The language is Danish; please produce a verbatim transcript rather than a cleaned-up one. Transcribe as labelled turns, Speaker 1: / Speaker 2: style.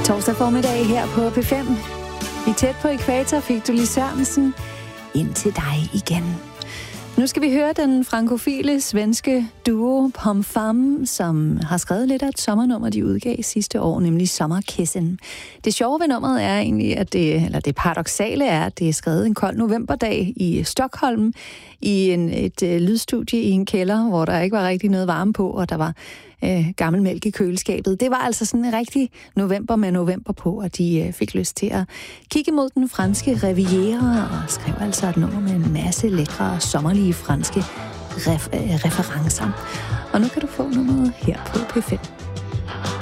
Speaker 1: Torsdag formiddag her på P fem. I Tæt på Ækvator fik du Lis Sørensen ind til dig igen. Nu skal vi høre den frankofile svenske duo Pom Fam, som har skrevet lidt af et sommernummer, de udgav sidste år, nemlig Sommerkissen. Det sjove ved nummeret er egentlig, at det, eller det paradoksale er, at det er skrevet en kold novemberdag i Stockholm, i en, et uh, lydstudie i en kælder, hvor der ikke var rigtig noget varme på, og der var øh, gammel mælk i køleskabet. Det var altså sådan en rigtig november med november på, og de øh, fik lyst til at kigge mod den franske riviera, og skrev altså et nummer med en masse lækre, sommerlige franske ref- øh, referencer. Og nu kan du få nummeret her på P fem.